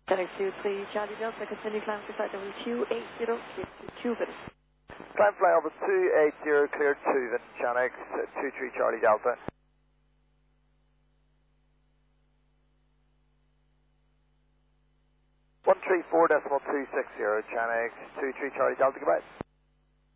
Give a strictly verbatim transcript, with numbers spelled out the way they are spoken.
Connect two three Charlie Delta, continue climb to flight level two eight zero, clear to Tuven. Climb flight level two eight zero, clear Tuven, Channel two three Charlie Delta. one three four decimal two six zero, Channel two three Charlie Delta, goodbye.